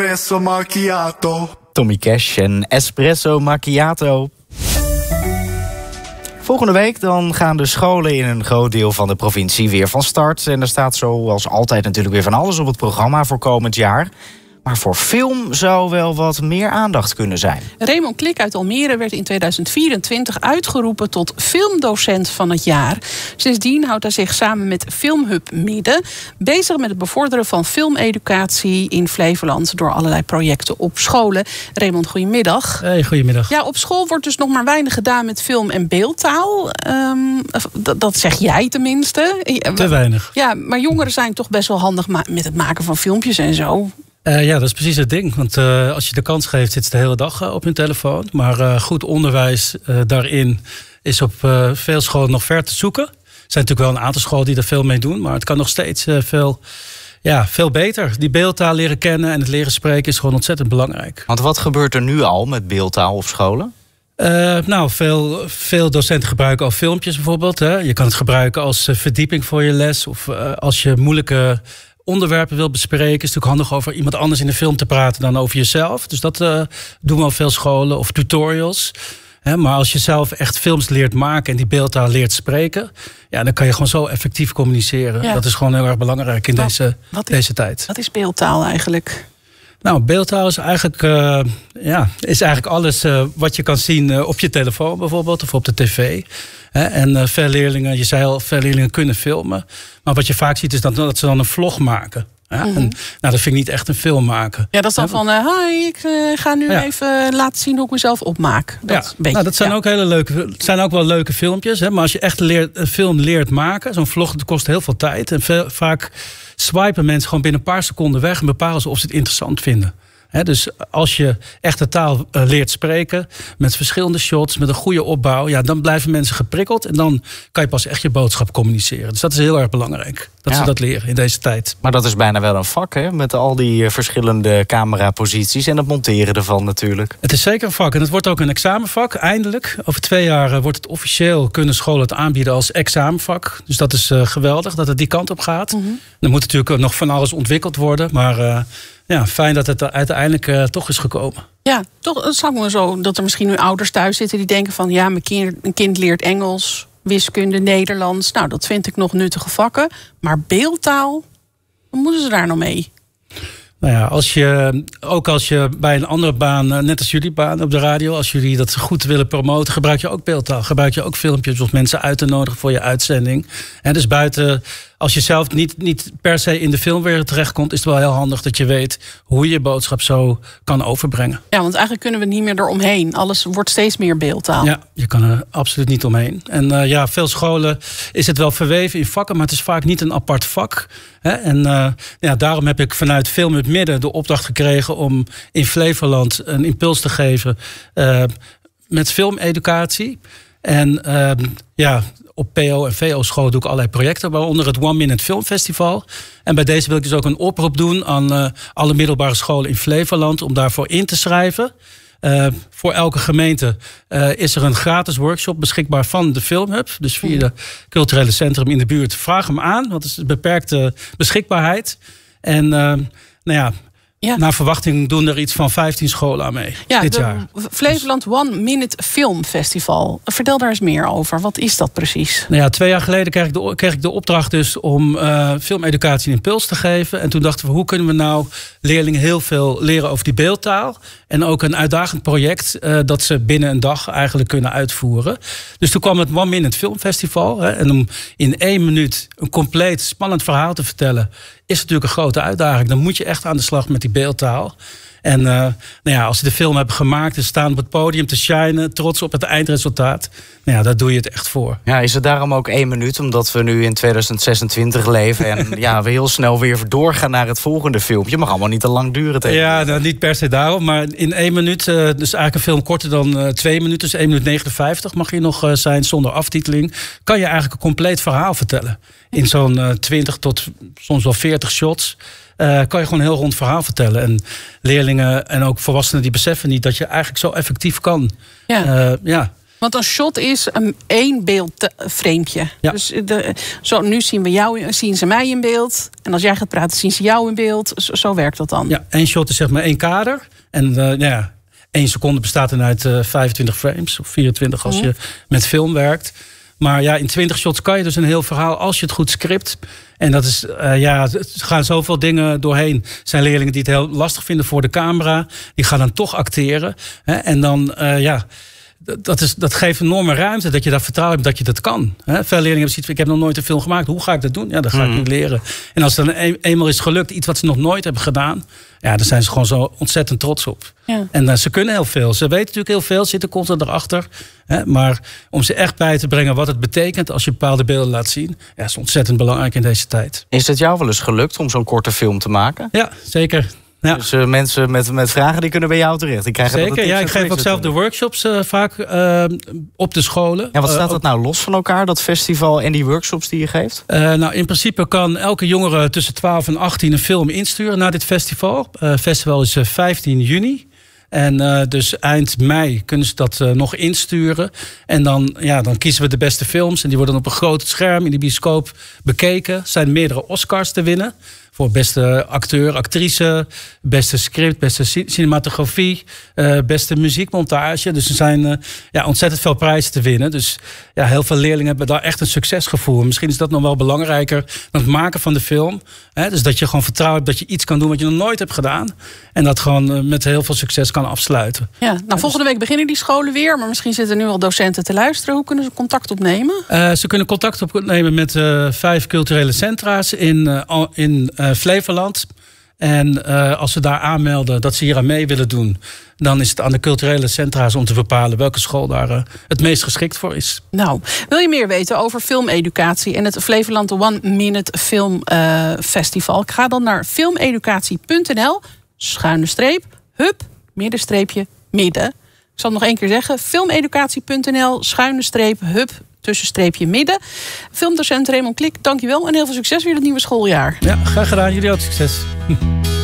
Espresso macchiato. Tommy Cash en Espresso Macchiato. Volgende week dan gaan de scholen in een groot deel van de provincie weer van start. En er staat zoals altijd natuurlijk weer van alles op het programma voor komend jaar. Maar voor film zou wel wat meer aandacht kunnen zijn. Raymond Klik uit Almere werd in 2024 uitgeroepen tot filmdocent van het jaar. Sindsdien houdt hij zich samen met Filmhub Midden bezig met het bevorderen van filmeducatie in Flevoland door allerlei projecten op scholen. Raymond, goedemiddag. Hey, goedemiddag. Ja, op school wordt dus nog maar weinig gedaan met film- en beeldtaal. Dat zeg jij tenminste. Te weinig. Ja, maar jongeren zijn toch best wel handig met het maken van filmpjes en zo. Ja, dat is precies het ding. Want als je de kans geeft, zit ze de hele dag op hun telefoon. Maar goed onderwijs daarin is op veel scholen nog ver te zoeken. Er zijn natuurlijk wel een aantal scholen die er veel mee doen. Maar het kan nog steeds veel beter. Die beeldtaal leren kennen en het leren spreken is gewoon ontzettend belangrijk. Want wat gebeurt er nu al met beeldtaal op scholen? Veel docenten gebruiken al filmpjes bijvoorbeeld. Hè. Je kan het gebruiken als verdieping voor je les. Of als je moeilijke onderwerpen wil bespreken. Is het natuurlijk handig over iemand anders in de film te praten dan over jezelf. Dus dat doen we op veel scholen. Of tutorials. Maar als je zelf echt films leert maken en die beeldtaal leert spreken, ja, dan kan je gewoon zo effectief communiceren. Ja. Dat is gewoon heel erg belangrijk in deze tijd. Wat is beeldtaal eigenlijk? Nou, beeldtaal is eigenlijk alles wat je kan zien op je telefoon bijvoorbeeld of op de tv. En veel leerlingen, je zei al, veel leerlingen kunnen filmen. Maar wat je vaak ziet is dat ze dan een vlog maken. En, dat vind ik niet echt een film maken. Ja, dat is dan van, hi, ik ga nu even laten zien hoe ik mezelf opmaak. Dat zijn ook hele leuke, het zijn ook wel leuke filmpjes. Maar als je echt een film leert maken, zo'n vlog, dat kost heel veel tijd. En vaak swipen mensen gewoon binnen een paar seconden weg en bepalen ze of ze het interessant vinden. Dus als je echt de taal leert spreken, met verschillende shots, met een goede opbouw, ja, dan blijven mensen geprikkeld en dan kan je pas echt je boodschap communiceren. Dus dat is heel erg belangrijk, dat ze dat leren in deze tijd. Maar dat is bijna wel een vak, hè? Met al die verschillende cameraposities en het monteren ervan natuurlijk. Het is zeker een vak en het wordt ook een examenvak, eindelijk. Over 2 jaar wordt het officieel, kunnen scholen het aanbieden als examenvak. Dus dat is geweldig dat het die kant op gaat. Er moet natuurlijk nog van alles ontwikkeld worden, maar fijn dat het uiteindelijk toch is gekomen. Ja, toch het is maar zo dat er misschien nu ouders thuis zitten die denken van, ja, mijn kind leert Engels, wiskunde, Nederlands. Nou, dat vind ik nog nuttige vakken. Maar beeldtaal, wat moeten ze daar nou mee? Nou ja, als je bij een andere baan, net als jullie baan op de radio, als jullie dat goed willen promoten, gebruik je ook beeldtaal. Gebruik je ook filmpjes om mensen uit te nodigen voor je uitzending. En dus buiten, als je zelf niet per se in de filmwereld terechtkomt, is het wel heel handig dat je weet hoe je boodschap zo kan overbrengen. Ja, want eigenlijk kunnen we niet meer eromheen. Alles wordt steeds meer beeldtaal. Ja, je kan er absoluut niet omheen. En veel scholen is het wel verweven in vakken, maar het is vaak niet een apart vak. En daarom heb ik vanuit Filmhub Midden de opdracht gekregen om in Flevoland een impuls te geven met filmeducatie. En op PO en VO-scholen doe ik allerlei projecten, waaronder het One Minute Film Festival. En bij deze wil ik dus ook een oproep doen aan alle middelbare scholen in Flevoland om daarvoor in te schrijven. Voor elke gemeente is er een gratis workshop beschikbaar van de Filmhub. Dus via de culturele centrum in de buurt. Vraag hem aan, want het is een beperkte beschikbaarheid. En naar verwachting doen er iets van 15 scholen aan mee dit jaar. Flevoland One Minute Film Festival. Vertel daar eens meer over. Wat is dat precies? 2 jaar geleden kreeg ik de opdracht dus om filmeducatie een impuls te geven. En toen dachten we, hoe kunnen we nou leerlingen heel veel leren over die beeldtaal? En ook een uitdagend project dat ze binnen een dag eigenlijk kunnen uitvoeren. Dus toen kwam het One Minute Film Festival. En om in 1 minuut een compleet spannend verhaal te vertellen, is natuurlijk een grote uitdaging. Dan moet je echt aan de slag met die beeldtaal. En als ze de film hebben gemaakt en staan op het podium te shinen, trots op het eindresultaat, daar doe je het echt voor. Ja, is het daarom ook 1 minuut, omdat we nu in 2026 leven en we heel snel weer doorgaan naar het volgende filmpje? Mag allemaal niet te lang duren tegenwoordig. Ja, niet per se daarom, maar in 1 minuut, dus eigenlijk een film korter dan 2 minuten, dus 1 minuut 59 mag je nog zijn zonder aftiteling, kan je eigenlijk een compleet verhaal vertellen. In zo'n 20 tot soms wel 40 shots. Kan je gewoon een heel rond verhaal vertellen. En leerlingen en ook volwassenen die beseffen niet dat je eigenlijk zo effectief kan. Want een shot is één beeldframepje. Ja. Dus nu zien ze mij in beeld. En als jij gaat praten, zien ze jou in beeld. Zo werkt dat dan. Ja, 1 shot is zeg maar 1 kader. En 1 seconde bestaat dan uit 25 frames. Of 24 als je met film werkt. Maar ja, in 20 shots kan je dus een heel verhaal als je het goed script. En dat is, er gaan zoveel dingen doorheen. Er zijn leerlingen die het heel lastig vinden voor de camera. Die gaan dan toch acteren. Hè? En dan, dat geeft een enorme ruimte dat je daar vertrouwen hebt dat je dat kan. Hè? Veel leerlingen hebben zoiets van, ik heb nog nooit een film gemaakt. Hoe ga ik dat doen? Ja, dat ga ik nu leren. En als het dan eenmaal is gelukt, iets wat ze nog nooit hebben gedaan. Ja, daar zijn ze gewoon zo ontzettend trots op. Ja. En ze kunnen heel veel. Ze weten natuurlijk heel veel, zitten constant erachter. Hè? Maar om ze echt bij te brengen wat het betekent als je bepaalde beelden laat zien, ja, is ontzettend belangrijk in deze tijd. Is het jou wel eens gelukt om zo'n korte film te maken? Ja, zeker. Ja. Dus mensen met vragen die kunnen bij jou terecht. Die krijgen zeker, ja, ik geef ook zelf de workshops vaak op de scholen. Ja, wat staat dat nou los van elkaar, dat festival en die workshops die je geeft? In principe kan elke jongere tussen 12 en 18 een film insturen naar dit festival. Het festival is 15 juni. En dus eind mei kunnen ze dat nog insturen. En dan kiezen we de beste films. En die worden op een groot scherm in de bioscoop bekeken. Er zijn meerdere Oscars te winnen. Voor beste acteur, actrice, beste script, beste cinematografie, beste muziekmontage. Dus er zijn ontzettend veel prijzen te winnen. Dus ja, heel veel leerlingen hebben daar echt een succesgevoel. Misschien is dat nog wel belangrijker dan het maken van de film. Dus dat je gewoon vertrouwt dat je iets kan doen wat je nog nooit hebt gedaan. En dat gewoon met heel veel succes kan afsluiten. Ja, volgende week beginnen die scholen weer. Maar misschien zitten nu al docenten te luisteren. Hoe kunnen ze contact opnemen? Ze kunnen contact opnemen met 5 culturele centra's in Flevoland. En als ze daar aanmelden dat ze hier aan mee willen doen, dan is het aan de culturele centra's om te bepalen welke school daar het meest geschikt voor is. Nou, wil je meer weten over filmeducatie en het Flevoland One Minute Film Festival? Ga dan naar filmeducatie.nl/hub_midden. Ik zal het nog 1 keer zeggen. filmeducatie.nl/hub_midden. Filmdocent Raymond Klik, dankjewel en heel veel succes weer het nieuwe schooljaar. Ja, graag gedaan. Jullie ook succes.